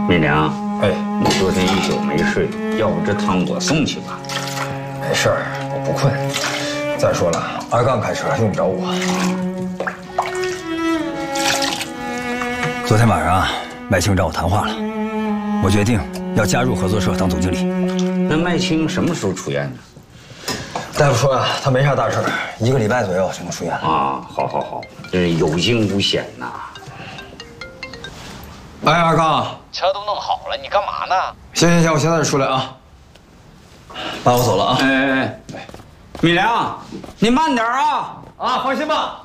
米良， 哎， 你昨天一宿没睡，要不这汤我送去吧？ 没事儿，我不困。再说了，阿杠开车用不着我。 昨天晚上，麦青找我谈话了，我决定要加入合作社当总经理。 那麦青什么时候出院呢？ 大夫说呀，他没啥大事，1个礼拜左右就能出院了。 啊，好，这有惊无险呐。 哎，阿杠， 车都弄好了，你干嘛呢？ 行，我现在就出来啊。爸，我走了啊。 哎，米良，你慢点啊！ 啊，放心吧。